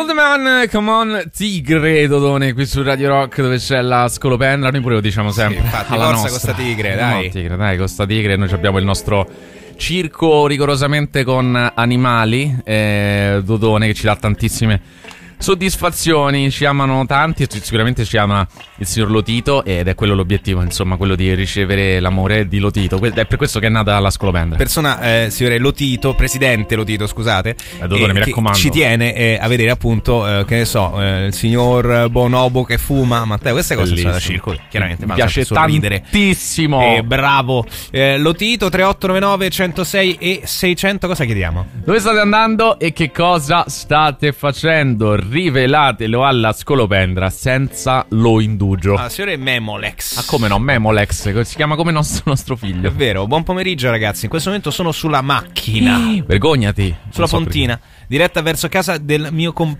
Goldman, come on, tigre, Dodone, qui su Radio Rock, dove c'è la scolopendra. Noi pure lo diciamo sempre. Sì, infatti, alla forza nostra. con sta tigre, dai. No, tigre, dai, con sta tigre. Noi abbiamo il nostro circo rigorosamente con animali, Dodone, che ci dà tantissime soddisfazioni. Ci amano tanti, sicuramente ci ama il signor Lotito, ed è quello l'obiettivo, insomma, quello di ricevere l'amore di Lotito. È per questo che è nata la scolopendra. Persona, signore Lotito, presidente Lotito, scusate, Dodone, mi raccomando, ci tiene a vedere appunto, che ne so, il signor Bonobo che fuma. Matteo, queste cose sono da circo, chiaramente. Mi piace tantissimo. Bravo. Lotito, 3899 106 e 600, cosa chiediamo? Dove state andando e che cosa state facendo? Rivelatelo alla scolopendra senza lo indugio. Signore Memolex. Ah, come no, Memolex, si chiama come nostro figlio. È vero. Buon pomeriggio, ragazzi. In questo momento sono sulla macchina. Vergognati. Sulla pontina, diretta verso casa del mio